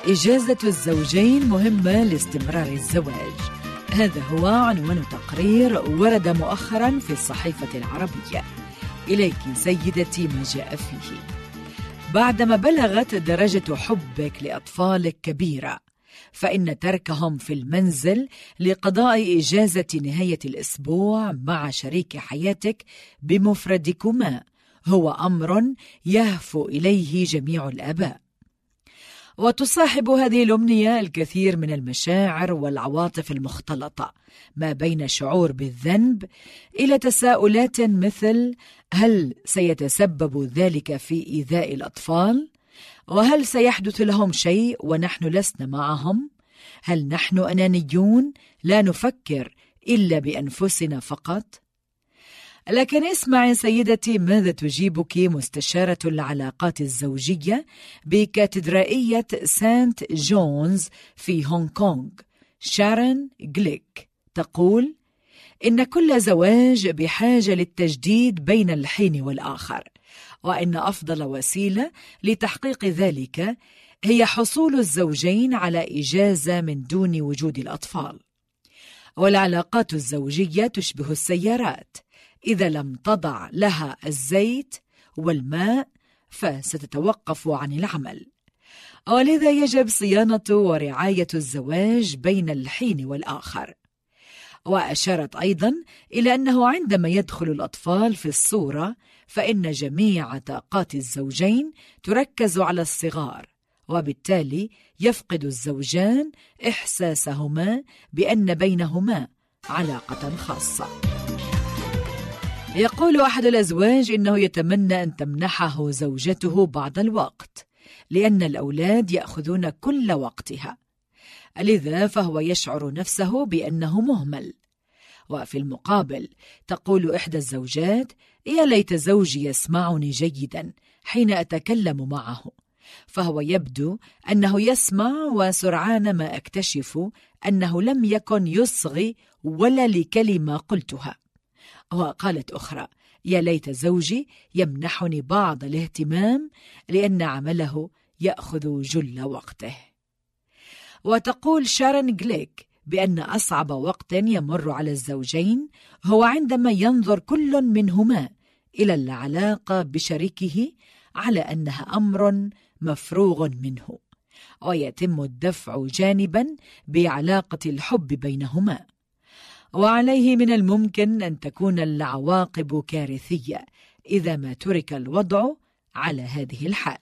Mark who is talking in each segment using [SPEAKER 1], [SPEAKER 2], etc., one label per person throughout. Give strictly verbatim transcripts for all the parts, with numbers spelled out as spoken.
[SPEAKER 1] إجازة الزوجين مهمة لاستمرار الزواج. هذا هو عنوان تقرير ورد مؤخرا في الصحيفة العربية. إليك سيدتي ما جاء فيه. بعدما بلغت درجة حبك لأطفالك كبيرة، فإن تركهم في المنزل لقضاء إجازة نهاية الأسبوع مع شريك حياتك بمفردكما هو أمر يهفو إليه جميع الآباء. وتصاحب هذه الأمنية الكثير من المشاعر والعواطف المختلطة، ما بين شعور بالذنب إلى تساؤلات مثل: هل سيتسبب ذلك في إيذاء الأطفال؟ وهل سيحدث لهم شيء ونحن لسنا معهم؟ هل نحن أنانيون لا نفكر إلا بأنفسنا فقط؟ لكن اسمعي سيدتي ماذا تجيبك مستشارة العلاقات الزوجية بكاتدرائية سانت جونز في هونغ كونغ، شارون غليك. تقول: إن كل زواج بحاجة للتجديد بين الحين والآخر، وإن أفضل وسيلة لتحقيق ذلك هي حصول الزوجين على إجازة من دون وجود الأطفال. والعلاقات الزوجية تشبه السيارات، إذا لم تضع لها الزيت والماء فستتوقف عن العمل، ولذا يجب صيانة ورعاية الزواج بين الحين والآخر. وأشارت أيضا إلى أنه عندما يدخل الأطفال في الصورة فإن جميع طاقات الزوجين تركز على الصغار، وبالتالي يفقد الزوجان إحساسهما بأن بينهما علاقة خاصة. يقول أحد الأزواج إنه يتمنى أن تمنحه زوجته بعض الوقت، لأن الأولاد يأخذون كل وقتها، لذا فهو يشعر نفسه بأنه مهمل. وفي المقابل تقول إحدى الزوجات: يا ليت زوجي يسمعني جيدا حين أتكلم معه، فهو يبدو أنه يسمع، وسرعان ما أكتشف أنه لم يكن يصغي ولا لكلمة قلتها. وقالت أخرى: يا ليت زوجي يمنحني بعض الاهتمام لأن عمله يأخذ جل وقته. وتقول شارون غليك بأن أصعب وقت يمر على الزوجين هو عندما ينظر كل منهما إلى العلاقة بشريكه على أنها أمر مفروغ منه، ويتم الدفع جانبا بعلاقة الحب بينهما. وعليه من الممكن أن تكون العواقب كارثية إذا ما ترك الوضع على هذه الحال.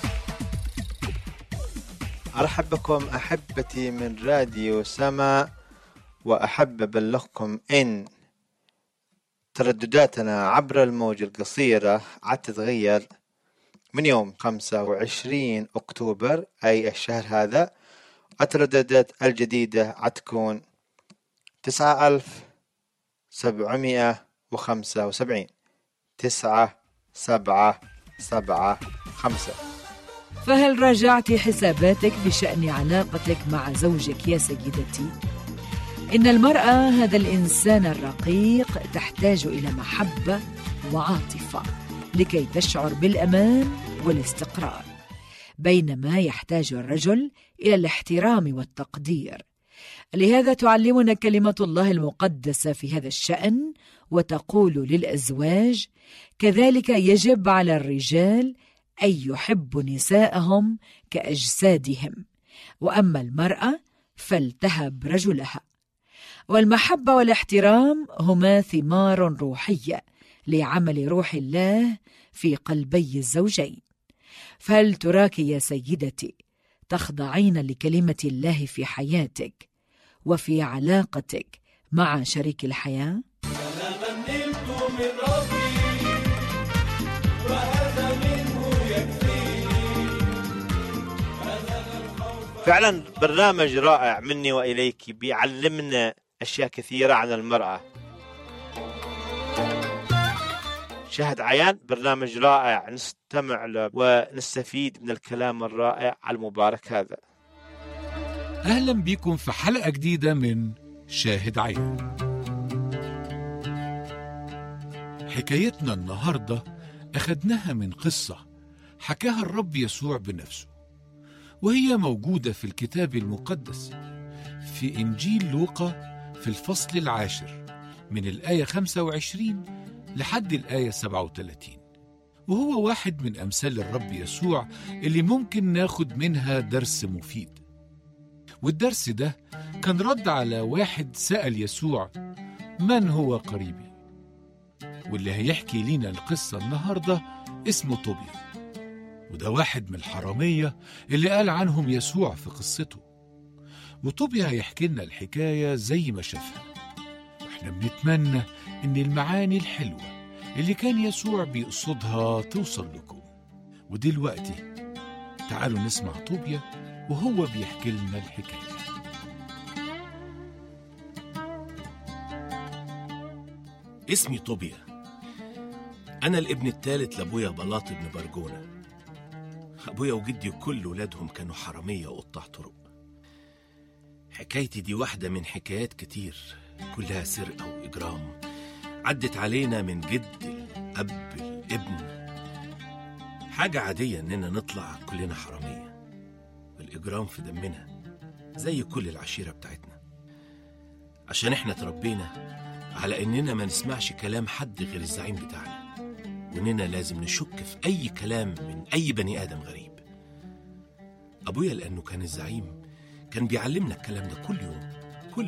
[SPEAKER 2] أرحب بكم أحبتي من راديو سما، وأحب أبلغكم إن تردداتنا عبر الموج القصيرة عتتغير من يوم خمسة وعشرين أكتوبر أي الشهر هذا. الترددات الجديدة عتكون تسعة ألف سبعمائة وخمسة وسبعين تسعة سبعة سبعة خمسة.
[SPEAKER 1] فهل راجعت حساباتك بشأن علاقتك مع زوجك يا سيدتي؟ إن المرأة، هذا الإنسان الرقيق، تحتاج إلى محبة وعاطفة لكي تشعر بالأمان والاستقرار، بينما يحتاج الرجل إلى الاحترام والتقدير. لهذا تعلمنا كلمة الله المقدسة في هذا الشأن، وتقول للأزواج: كذلك يجب على الرجال أن يحبوا نساءهم كأجسادهم، وأما المرأة فلتهب رجلها. والمحبة والاحترام هما ثمار روحية لعمل روح الله في قلبي الزوجين. فهل تراك يا سيدتي تخضعين لكلمة الله في حياتك وفي علاقتك مع شريك الحياة؟
[SPEAKER 3] أنا من نلت من ربي وهذا منه يكفيني.
[SPEAKER 2] فعلا برنامج رائع مني وإليك، بيعلمنا أشياء كثيرة عن المرأة. شاهد عيان، برنامج رائع نستمع له ونستفيد من الكلام الرائع المبارك هذا.
[SPEAKER 4] أهلا بكم في حلقة جديدة من شاهد عيان. حكايتنا النهاردة أخدناها من قصة حكاها الرب يسوع بنفسه، وهي موجودة في الكتاب المقدس في إنجيل لوقا في الفصل العاشر من الآية خمسة وعشرين لحد الآية سبعة وثلاثين، وهو واحد من أمثال الرب يسوع اللي ممكن ناخد منها درس مفيد. والدرس ده كان رد على واحد سأل يسوع: من هو قريبي؟ واللي هيحكي لنا القصة النهاردة اسمه طوبيا، وده واحد من الحرامية اللي قال عنهم يسوع في قصته. وطوبيا هيحكي لنا الحكاية زي ما شافها، واحنا بنتمنى ان المعاني الحلوة اللي كان يسوع بيقصدها توصل لكم. ودلوقتي تعالوا نسمع طوبيا وهو بيحكي لنا الحكاية.
[SPEAKER 5] اسمي طوبيا، أنا الابن الثالث لأبويا بلاط بن برجونة. أبويا وجدي كل ولادهم كانوا حرامية وقطاع طرق. حكايتي دي واحدة من حكايات كتير كلها سرقة وإجرام عدت علينا من جد الأب الابن. حاجة عادية إننا نطلع كلنا حرامية، والإجرام في دمنا زي كل العشيرة بتاعتنا، عشان إحنا تربينا على إننا ما نسمعش كلام حد غير الزعيم بتاعنا، وإننا لازم نشك في أي كلام من أي بني آدم غريب. أبويا لأنه كان الزعيم كان بيعلمنا الكلام ده كل يوم،